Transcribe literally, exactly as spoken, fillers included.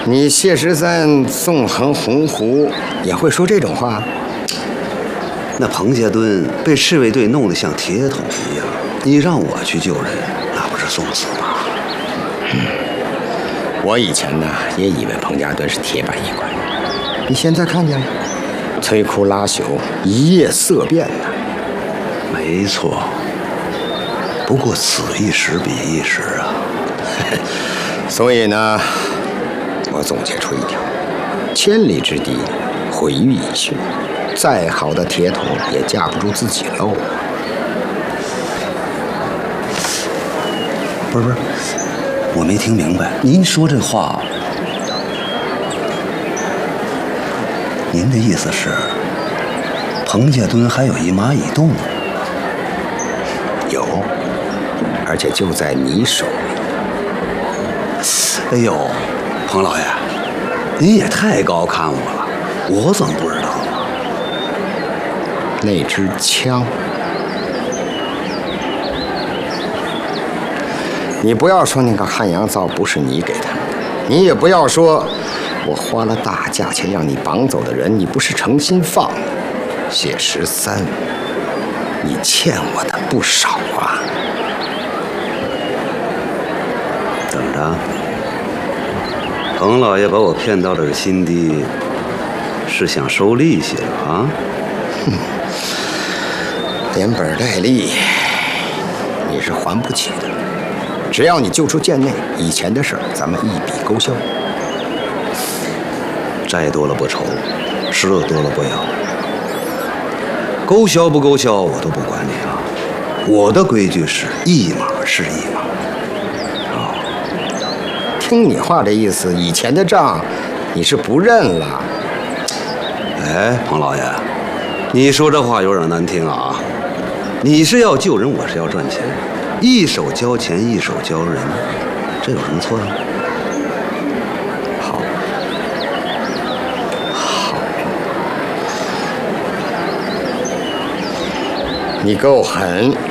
你谢十三纵横洪湖也会说这种话？ 那彭家墩被赤卫队弄得像铁桶一样，你让我去救人，那不是送死吗？ 嗯，我以前呢也以为彭家墩是铁板一块，你现在看见了，摧枯拉朽，一夜色变呐。 没错，不过此一时彼一时啊。 所以呢，我总结出一条：千里之堤，毁于蚁穴。再好的铁桶也架不住自己漏。 不是不是，我没听明白，您说这话，您的意思是，彭家墩还有一马一洞？ 有，而且就在你手里。哎呦，彭老爷，您也太高看我了，我怎么不知道？ 那支枪，你不要说那个汉阳造不是你给他的，你也不要说我花了大价钱让你绑走的人，你不是诚心放的。谢十三，你欠我的不少啊！ 怎么着？彭老爷把我骗到这新地，是想收利息了啊？ 哼！连本带利，你是还不起的。只要你救出贱内，以前的事儿咱们一笔勾销。 债多了不愁，失了多了不要。勾销不勾销我都不管你啊！我的规矩是一码是一码。 哦，听你话这意思，以前的账你是不认了。 哎，彭老爷，你说这话有点难听啊！你是要救人，我是要赚钱，一手交钱一手交人，这有什么错啊？ 好，好，你够狠。